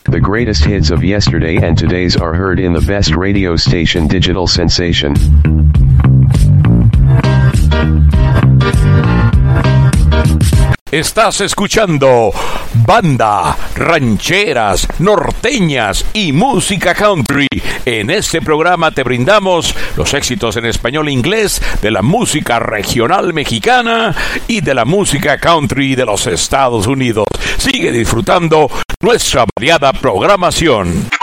The greatest hits of yesterday and today's are heard in the best radio station Digital Sensation. Estás escuchando banda, rancheras, norteñas y música country. En este programa te brindamos los éxitos en español e inglés de la música regional mexicana y de la música country de los Estados Unidos. Sigue disfrutando nuestra variada programación.